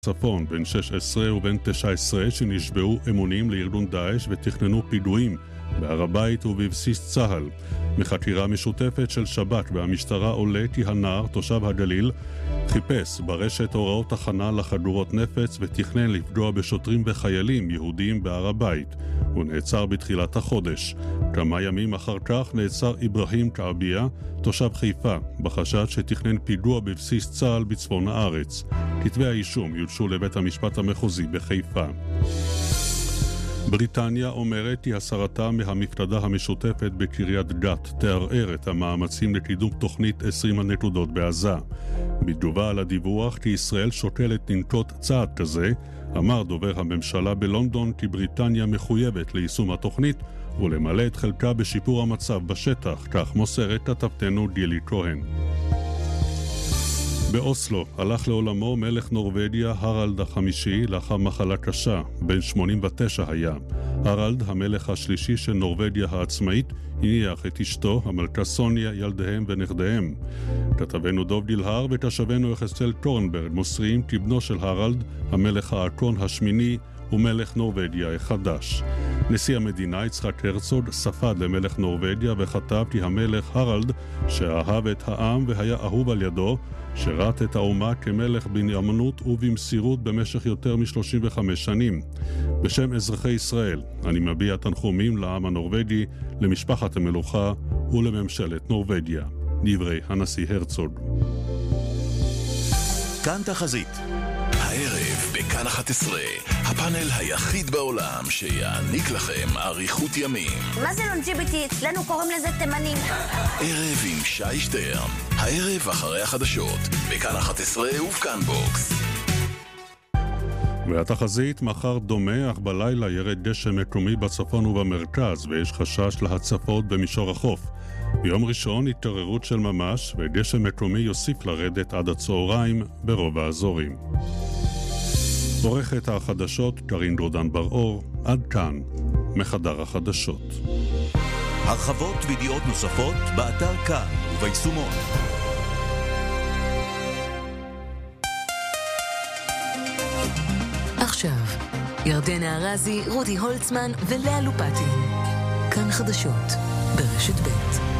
צפון, בן 16 ובן 19 שנשבעו אמונים לארגון דאעש ותכננו פיגועים בהר הבית ובבסיס צה"ל. מחקירה משותפת של שב"כ והמשטרה עולה כי הנער, תושב הגליל, חיפש ברשת הוראות הכנה לחדורות נפץ ותכנן לפגוע בשוטרים וחיילים יהודים בהר הבית. הוא נעצר בתחילת החודש. כמה ימים אחר כך נעצר איברהים קעביה, תושב חיפה, בחשד שתכנן פיגוע בבסיס צה"ל בצפון הארץ. כתבי האישום יוגשו לבית המשפט המחוזי בחיפה. בריטניה אומרת כי הסרתה מהמפקדה המשותפת בקריית גת תערער את המאמצים לקידום תוכנית 20 הנקודות בעזה. בתגובה על הדיווח כי ישראל שוקלת לנקוט צעד כזה, אמר דובר הממשלה בלונדון כי בריטניה מחויבת ליישום התוכנית ולמלא את חלקה בשיפור המצב בשטח, כך מוסרת כתבתנו גילי כהן. באוסלו הלך לעולמו מלך נורווגיה הרלד החמישי לאחר מחלה קשה, בן 89 היה. הרלד, המלך השלישי של נורווגיה העצמאית, הניח את אשתו, המלכה סוניה, ילדיהם ונכדיהם. כתבנו דוב גילהר ותושבנו יחזקאל קורנברג מוסרים כי בנו של הרלד, המלך האקון השמיני, ומלך נורווגיה החדש. נשיא המדינה יצחק הרצוג ספד למלך נורווגיה וכתב כי המלך הרלד, שאהב את העם והיה אהוב על ידו, שירת את האומה כמלך בנאמנות ובמסירות במשך יותר מ-35 שנים. בשם אזרחי ישראל, אני מביע תנחומים לעם הנורווגי, למשפחת המלוכה ולממשלת נורווגיה. דברי הנשיא הרצוג. כאן תחזית. הערב בכאן 11, הפאנל היחיד בעולם שיעניק לכם אריכות ימים. מה זה לונג'יביטי? אצלנו קוראים לזה תימנים. ערב עם שי שטרן, הערב אחרי החדשות, בכאן 11 ובכאן בוקס. והתחזית, מחר דומה, אך בלילה ירד גשם מקומי בצפון ובמרכז, ויש חשש להצפות במישור החוף. ביום ראשון התעוררות של ממש, וגשם מקומי יוסיף לרדת עד הצהריים ברוב האזורים. עורכת החדשות קרין גורדן בר-אור, עד כאן מחדר החדשות. הרחבות וידיעות נוספות באתר כאן וביישומון. עכשיו, ירדנה ארזי, רודי הולצמן ולאה לופטין. כאן חדשות ברשת ב'.